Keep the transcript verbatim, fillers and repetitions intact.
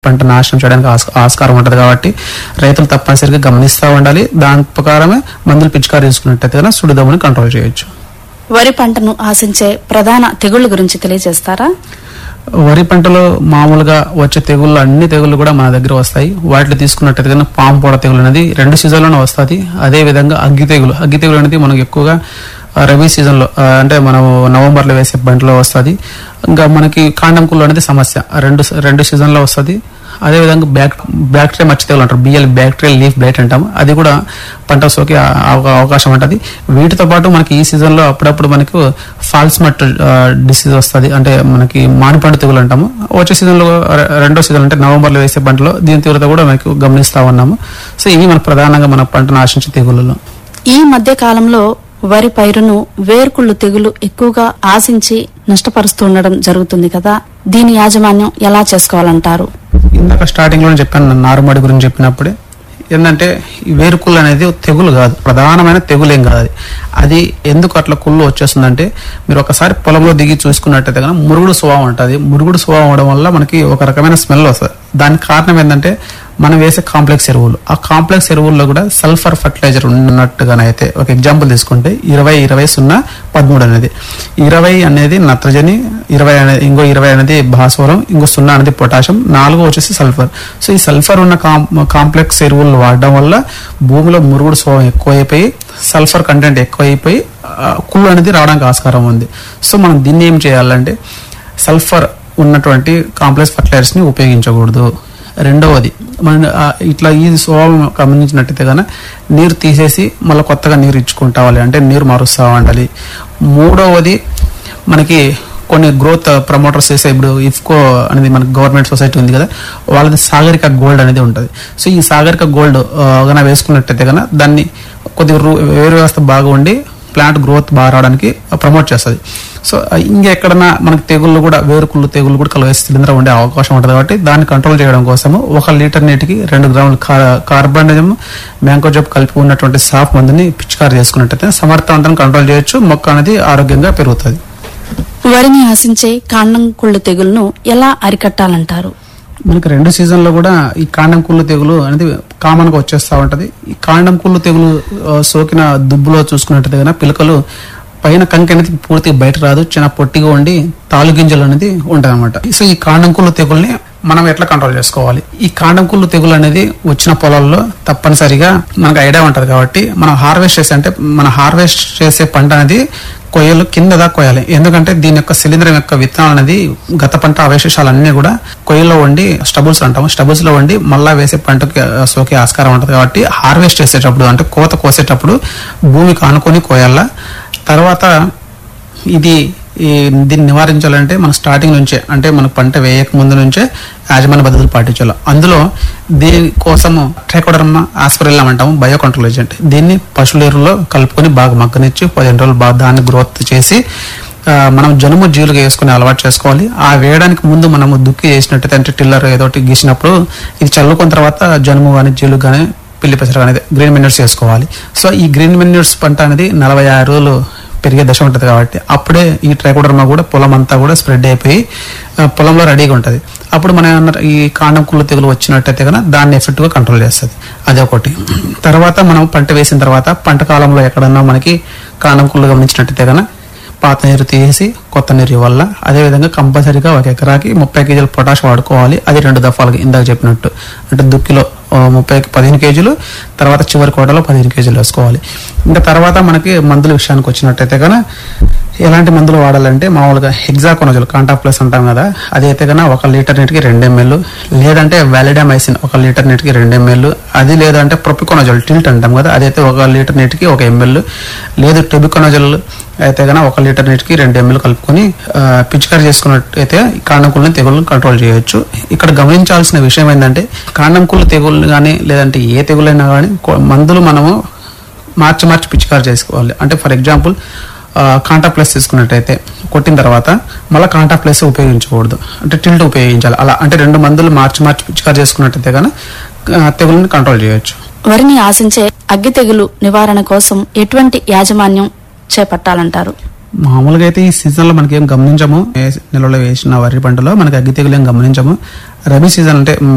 పంట నాశనం చేయడానికి ఆస్కారం ఉంటది కాబట్టి రైతులు తప్పనిసరిగా గమనిస్తూ ఉండాలి. దాని ప్రకారమే మందులు పిచికారీ చేసుకున్నట్టయితే సుడిదోమని కంట్రోల్ చేయొచ్చు. వరి పంటను ఆశించే ప్రధాన తెగుళ్ల గురించి తెలియజేస్తారా? వరి పంటలో మామూలుగా వచ్చే తెగుళ్ళు అన్ని తెగుళ్ళు కూడా మన దగ్గర వస్తాయి. వాటిలో తీసుకున్నట్టయితే పాము పొడ తెగులు అనేది రెండు సీజన్లోనే వస్తుంది. అదే విధంగా అగ్గి తెగులు అగ్గి తెగులు అనేది మనకు ఎక్కువగా రబీ సీజన్ లో అంటే మనం నవంబర్ లో వేసే పంటలో వస్తుంది. ఇంకా మనకి కాండం కుళ్ళు అనేది సమస్య రెండు రెండు సీజన్ లో వస్తుంది. అదేవిధంగా బ్యాక్ బ్యాక్టీరియా మచ్చ తెగులు అంటారు, బిఎల్ బ్యాక్టీరియల్ లీఫ్ బ్లైట్ అంటాము, అది కూడా పంట సోకే అవకాశం ఉంటుంది. వీటితో పాటు మనకి ఈ సీజన్ లో అప్పుడప్పుడు మనకు ఫాల్స్ మట్ డిసీజ్ వస్తుంది, అంటే మనకి మామిపండు తెగులు అంటాము. వచ్చే సీజన్ లో రెండో సీజన్ అంటే నవంబర్ లో వేసే పంటలో దీని తీవ్రత కూడా మనకు గమనిస్తా ఉన్నాము. సో ఇవి మన ప్రధానంగా మన పంటను ఆశించే తెగుళ్ళలో. ఈ మధ్య కాలంలో వరి పైరును వేర్కుళ్ళు తెగులు ఎక్కువగా ఆశించి నష్టపరుస్తుండడం జరుగుతుంది కదా, దీని యాజమాన్యం ఎలా చేసుకోవాలంటారు? ఇందాక స్టార్టింగ్ లో చెప్పాను నారుమడి గురించి చెప్పినప్పుడే ఏంటంటే ఈ వేరుకుళ్ళు అనేది తెగులు కాదు, ప్రధానమైన తెగులు ఏం కాదు. అది అది ఎందుకు అట్లా కుళ్ళు వచ్చేస్తుందంటే మీరు ఒకసారి పొలంలో దిగి చూసుకున్నట్టయితే కనుక మురుగుడు స్వభావం ఉంటుంది. మురుగుడు స్వభావం అవడం వల్ల మనకి ఒక రకమైన స్మెల్ వస్తుంది. దానికి కారణం ఏంటంటే మనం వేసే కాంప్లెక్స్ ఎరువులు. ఆ కాంప్లెక్స్ ఎరువుల్లో కూడా సల్ఫర్ ఫర్టిలైజర్ ఉన్నట్టుగానైతే ఒక ఎగ్జాంపుల్ తీసుకుంటే ఇరవై ఇరవై సున్నా పదమూడు అనేది ఇరవై అనేది నత్రజని, ఇరవై అనేది ఇంకో ఇరవై అనేది భాస్వరం, ఇంకో సున్నా అనేది పొటాషియం, నాలుగో వచ్చేసి సల్ఫర్. సో ఈ సల్ఫర్ ఉన్న కాంప్లెక్స్ ఎరువులు వాడడం వల్ల భూమిలో మురుగుడు స్వభావం ఎక్కువైపోయి సల్ఫర్ కంటెంట్ ఎక్కువైపోయి కుళ్ళు అనేది రావడానికి ఆస్కారం ఉంది. సో మనం దీన్ని ఏం చేయాలంటే సల్ఫర్ ఉన్నటువంటి కాంప్లెక్స్ ఫర్టిలైజర్స్ ని ఉపయోగించకూడదు. రెండవది మన ఇట్లా ఈ స్వభావం గమనించినట్టయితే కనుక నీరు తీసేసి మళ్ళీ కొత్తగా నీరు ఇచ్చుకుంటావాలి, అంటే నీరు మారుస్తూ ఉండాలి. మూడవది మనకి కొన్ని గ్రోత్ ప్రమోటర్స్ చేసే ఇప్పుడు ఇఫ్కో అనేది మనకి గవర్నమెంట్ సొసైటీ ఉంది కదా, వాళ్ళది సాగరిక గోల్డ్ అనేది ఉంటుంది. సో ఈ సాగరిక గోల్డ్ కనుక వేసుకున్నట్టయితే కనుక దాన్ని కొద్దిగా వేరు వ్యవస్థ బాగా ఉండి ప్లాంట్ గ్రోత్ బాగా రావడానికి ప్రమోట్ చేస్తుంది. సో ఇంకెక్కడన్నా మనకి తెగుళ్ళు కూడా వేరుకుళ్ళు తెగుళ్ళు కూడా కలువేసి శిలీంధ్రం ఉండే అవకాశం ఉంటుంది. కాబట్టి దాన్ని కంట్రోల్ చేయడం కోసము ఒక లీటర్ నీటికి రెండు గ్రాములు కార్బనిజం మ్యాంకోజెబ్ కలిపి ఉన్నటువంటి సాఫ్ మందుని పిచికారీ చేసుకున్నట్టయితే సమర్థవంతంగా కంట్రోల్ చేయొచ్చు, మొక్క అనేది ఆరోగ్యంగా పెరుగుతుంది. వరిని ఆశించే కాండం కుళ్ళు తెగులను ఎలా అరికట్టాలంటారు? మనకి రెండు సీజన్ లో కూడా ఈ కాండం కుళ్ళు తెగులు అనేది కామన్ గా వచ్చేస్తా ఉంటది. ఈ కాండం కుళ్ళు తెగులు సోకిన దుబ్బులో చూసుకున్నట్టయితే కనుక పిలకలు పైన కంకి అనేది పూర్తిగా బయట రాదు, చిన్న పొట్టిగా ఉండి తాలు గింజలు అనేది ఉంటాయి అనమాట. సో ఈ కాండం కుళ్ళు తెగుల్ని మనం ఎట్లా కంట్రోల్ చేసుకోవాలి? ఈ కాండం కుళ్ళు తెగులు అనేది వచ్చిన పొలాల్లో తప్పనిసరిగా మనకు ఐడియా ఉంటది. కాబట్టి మనం హార్వెస్ట్ చేసే అంటే మన హార్వెస్ట్ చేసే పంట అనేది కొయ్యలు కింద దాకా కొయ్యాలి. ఎందుకంటే దీని యొక్క శిలీంధ్రం యొక్క విత్తనాలు అనేది గత పంట అవశేషాలన్నీ కూడా కొయ్యలో వండి స్టబుల్స్ అంటాము, స్టబుల్స్ లో వండి మళ్ళా వేసే పంటకి సోకే ఆస్కారం ఉంటుంది. కాబట్టి హార్వెస్ట్ చేసేటప్పుడు అంటే కోత కోసేటప్పుడు భూమికి ఆనుకొని కోయాల. తర్వాత ఇది దీన్ని నివారించాలంటే మన స్టార్టింగ్ నుంచే అంటే మన పంట వేయక ముందు నుంచే యాజమాన్య పద్ధతులు పాటించాలి. అందులో దీనికోసము ట్రైకోడర్మా ఆస్పరిల్లం అంటాము, బయో కంట్రోల్ ఏజెంట్. దీన్ని పశువుల ఎరువులో కలుపుకొని బాగా మగ్గనిచ్చి పదిహేను రోజులు బాగా దాన్ని గ్రోత్ చేసి మనం జనుము జీలుగా వేసుకుని అలవాటు చేసుకోవాలి. ఆ వేయడానికి ముందు మనము దుక్కి చేసినట్టయితే అంటే టిల్లర్ ఏదో గీసినప్పుడు ఇది చల్లుకున్న తర్వాత జనుము కానీ జీలుగు కానీ పిల్లి పెసర అనేది గ్రీన్ మెన్యూర్స్ వేసుకోవాలి. సో ఈ గ్రీన్ మెన్యూర్స్ పంట అనేది నలభై ఆరు రోజులు పెరిగే దశ ఉంటుంది. కాబట్టి అప్పుడే ఈ ట్రైకోడర్మా కూడా పొలం అంతా కూడా స్ప్రెడ్ అయిపోయి పొలంలో రెడీగా ఉంటుంది. అప్పుడు మన ఈ కాండం కుళ్ళు తెగులు వచ్చినట్టయితే కనుక దాన్ని ఎఫెక్ట్ గా కంట్రోల్ చేస్తుంది. అదే ఒకటి. తర్వాత మనం పంట వేసిన తర్వాత పంట కాలంలో ఎక్కడన్నా మనకి కాండం కుళ్ళు గమనించినట్టయితే కనుక పాత నీరు తీసి కొత్త నీరు ఇవ్వాల. అదేవిధంగా కంపల్సరీగా ఒక ఎకరాకి ముప్పై కేజీలు పొటాష్ వాడుకోవాలి. అది రెండు దఫాలుగా ఇందాక చెప్పినట్టు, అంటే దుక్కిలో ముప్పై పదిహేను కేజీలు తర్వాత చివరి కోటలో పదిహేను కేజీలు వేసుకోవాలి. ఇంకా తర్వాత మనకి మందుల విషయానికి వచ్చినట్టయితే కనుక ఎలాంటి మందులు వాడాలంటే మామూలుగా హెగ్జాకోనజోల్ కాంటాక్ట్ ప్లస్ అంటాం కదా, అదైతే కన్నా ఒక లీటర్ నీటికి రెండు ఎంఎల్, లేదంటే వాలిడామైసిన్ ఒక లీటర్ నీటికి రెండు ఎంఎల్, అది లేదంటే ప్రొపికోనజోల్ టిల్ట్ అంటాం కదా, అదైతే ఒక లీటర్ నీటికి ఒక ఎంఎల్, లేదు టెబికోనజోల్ అయితే కన్నా ఒక లీటర్ నీటికి రెండు ఎంఎల్ కలుపుకొని పిచికారీ చేసుకున్నట్టయితే కాండం కుళ్ళని తెగుళ్ళని కంట్రోల్ చేయొచ్చు. ఇక్కడ గమనించాల్సిన విషయం ఏంటంటే కాండం కుళ్ళు తెగుళ్ళు కానీ లేదంటే ఏ తెగులైనా కానీ మందులు మనము మార్చి మార్చి పిచికారీ చేసుకోవాలి. అంటే ఫర్ ఎగ్జాంపుల్ కాంటా ప్లస్ తీసుకున్నట్టయితే కొట్టిన తర్వాత మళ్ళీ కాంటా ప్లస్ ఉపయోగించకూడదు, అంటే టిల్ట్ ఉపయోగించాలి. అలా అంటే రెండు మందులు మార్చి మార్చి పిచికారీ చేసుకున్నట్టయితే కానీ తెగులను కంట్రోల్ చేయొచ్చు. వరిని ఆశించే అగ్గి తెగులు నివారణ కోసం ఎటువంటి యాజమాన్యం చేపట్టాలంటారు? మామూలుగా అయితే ఈ సీజన్ లో మనకి ఏం గమనించము, నెలలో వేసిన వరి పంటలో మనకి అగ్గి తెగులు ఏం గమనించము. రబీ సీజన్ అంటే